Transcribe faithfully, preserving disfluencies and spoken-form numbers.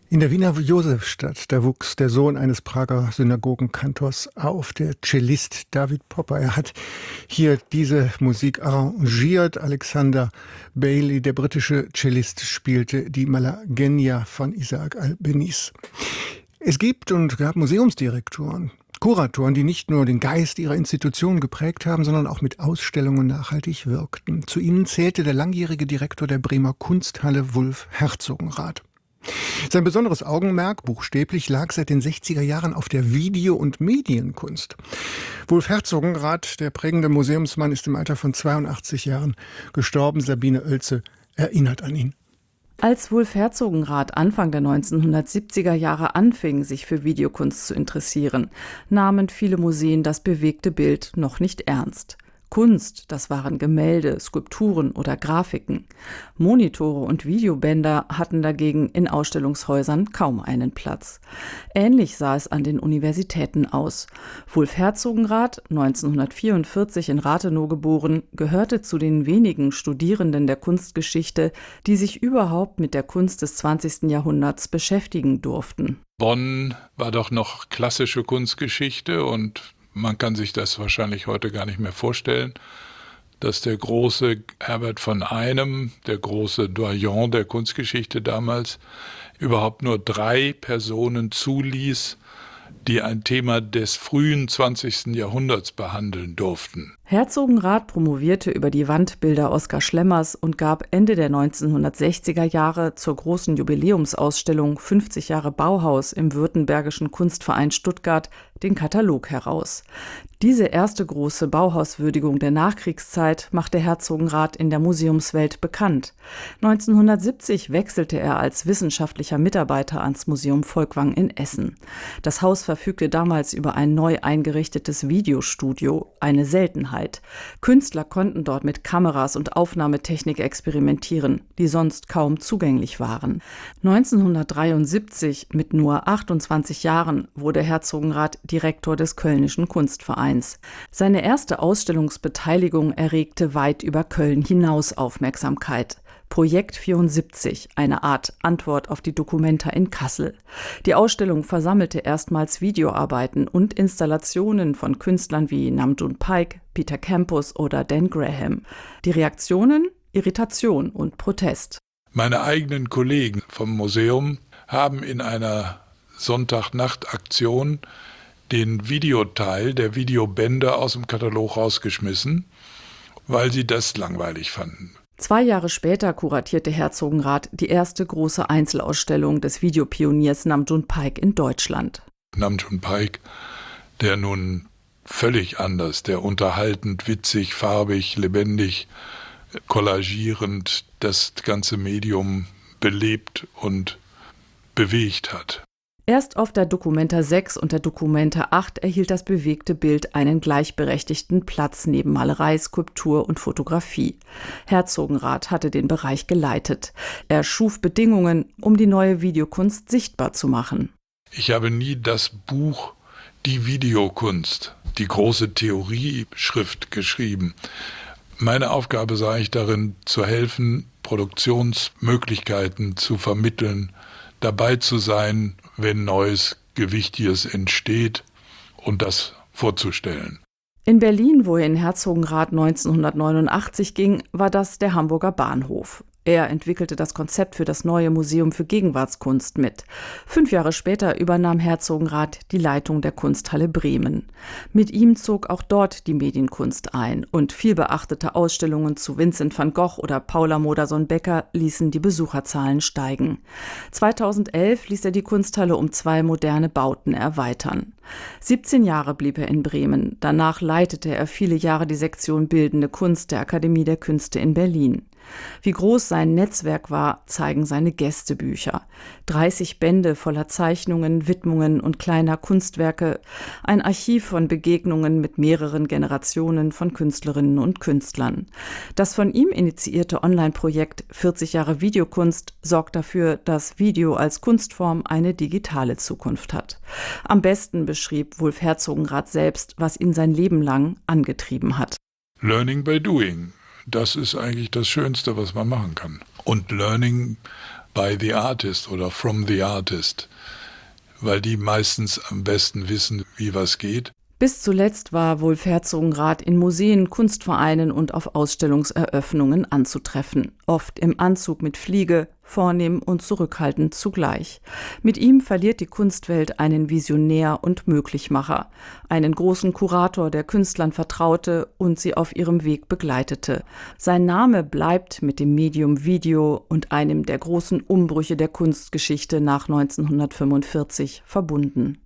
In der Wiener Josefstadt, da wuchs der Sohn eines Prager Synagogenkantors auf, der Cellist David Popper. Er hat hier diese Musik arrangiert. Alexander Bailey, der britische Cellist, spielte die Malagenia von Isaac Albeniz. Es gibt und gab Museumsdirektoren, Kuratoren, die nicht nur den Geist ihrer Institution geprägt haben, sondern auch mit Ausstellungen nachhaltig wirkten. Zu ihnen zählte der langjährige Direktor der Bremer Kunsthalle, Wulf Herzogenrath. Sein besonderes Augenmerk, buchstäblich, lag seit den sechziger Jahren auf der Video- und Medienkunst. Wulf Herzogenrath, der prägende Museumsmann, ist im Alter von zweiundachtzig Jahren gestorben. Sabine Oelze erinnert an ihn. Als Wulf Herzogenrath Anfang der neunzehnhundertsiebziger Jahre anfing, sich für Videokunst zu interessieren, nahmen viele Museen das bewegte Bild noch nicht ernst. Kunst, das waren Gemälde, Skulpturen oder Grafiken. Monitore und Videobänder hatten dagegen in Ausstellungshäusern kaum einen Platz. Ähnlich sah es an den Universitäten aus. Wulf Herzogenrath, neunzehnhundertvierundvierzig in Rathenow geboren, gehörte zu den wenigen Studierenden der Kunstgeschichte, die sich überhaupt mit der Kunst des zwanzigsten Jahrhunderts beschäftigen durften. Bonn war doch noch klassische Kunstgeschichte und man kann sich das wahrscheinlich heute gar nicht mehr vorstellen, dass der große Herbert von Einem, der große Doyen der Kunstgeschichte damals, überhaupt nur drei Personen zuließ, die ein Thema des frühen zwanzigsten Jahrhunderts behandeln durften. Herzogenrath promovierte über die Wandbilder Oskar Schlemmers und gab Ende der neunzehnhundertsechziger Jahre zur großen Jubiläumsausstellung fünfzig Jahre Bauhaus im Württembergischen Kunstverein Stuttgart den Katalog heraus. Diese erste große Bauhauswürdigung der Nachkriegszeit machte Herzogenrath in der Museumswelt bekannt. neunzehnhundertsiebzig wechselte er als wissenschaftlicher Mitarbeiter ans Museum Folkwang in Essen. Das Haus verfügte damals über ein neu eingerichtetes Videostudio, eine Seltenheit. Künstler konnten dort mit Kameras und Aufnahmetechnik experimentieren, die sonst kaum zugänglich waren. neunzehnhundertdreiundsiebzig, mit nur achtundzwanzig Jahren, wurde Herzogenrath Direktor des Kölnischen Kunstvereins. Seine erste Ausstellungsbeteiligung erregte weit über Köln hinaus Aufmerksamkeit. Projekt vierundsiebzig, eine Art Antwort auf die Documenta in Kassel. Die Ausstellung versammelte erstmals Videoarbeiten und Installationen von Künstlern wie Nam June Paik, Peter Campus oder Dan Graham. Die Reaktionen? Irritation und Protest. Meine eigenen Kollegen vom Museum haben in einer Sonntagnacht-Aktion den Videoteil der Videobänder aus dem Katalog rausgeschmissen, weil sie das langweilig fanden. Zwei Jahre später kuratierte Herzogenrath die erste große Einzelausstellung des Videopioniers Nam June Paik in Deutschland. Nam June Paik, der nun völlig anders, der unterhaltend, witzig, farbig, lebendig, kollagierend das ganze Medium belebt und bewegt hat. Erst auf der Documenta sechs und der Documenta acht erhielt das bewegte Bild einen gleichberechtigten Platz neben Malerei, Skulptur und Fotografie. Herzogenrath hatte den Bereich geleitet. Er schuf Bedingungen, um die neue Videokunst sichtbar zu machen. Ich habe nie das Buch Die Videokunst, die große Theorieschrift geschrieben. Meine Aufgabe sah ich darin, zu helfen, Produktionsmöglichkeiten zu vermitteln, dabei zu sein, wenn Neues, Gewichtiges entsteht und das vorzustellen. In Berlin, wohin Herzogenrath neunzehnhundertneunundachtzig ging, war das der Hamburger Bahnhof. Er entwickelte das Konzept für das neue Museum für Gegenwartskunst mit. Fünf Jahre später übernahm Herzogenrath die Leitung der Kunsthalle Bremen. Mit ihm zog auch dort die Medienkunst ein und vielbeachtete Ausstellungen zu Vincent van Gogh oder Paula Modersohn-Becker ließen die Besucherzahlen steigen. zweitausendelf ließ er die Kunsthalle um zwei moderne Bauten erweitern. siebzehn Jahre blieb er in Bremen. Danach leitete er viele Jahre die Sektion Bildende Kunst der Akademie der Künste in Berlin. Wie groß sein Netzwerk war, zeigen seine Gästebücher. dreißig Bände voller Zeichnungen, Widmungen und kleiner Kunstwerke, ein Archiv von Begegnungen mit mehreren Generationen von Künstlerinnen und Künstlern. Das von ihm initiierte Online-Projekt vierzig Jahre Videokunst sorgt dafür, dass Video als Kunstform eine digitale Zukunft hat. Am besten beschrieb Wulf Herzogenrath selbst, was ihn sein Leben lang angetrieben hat. Learning by doing. Das ist eigentlich das Schönste, was man machen kann. Und Learning by the artist oder from the artist, weil die meistens am besten wissen, wie was geht. Bis zuletzt war Wulf Herzogenrath in Museen, Kunstvereinen und auf Ausstellungseröffnungen anzutreffen. Oft im Anzug mit Fliege, vornehm und zurückhaltend zugleich. Mit ihm verliert die Kunstwelt einen Visionär und Möglichmacher, einen großen Kurator, der Künstlern vertraute und sie auf ihrem Weg begleitete. Sein Name bleibt mit dem Medium Video und einem der großen Umbrüche der Kunstgeschichte nach neunzehnhundertfünfundvierzig verbunden.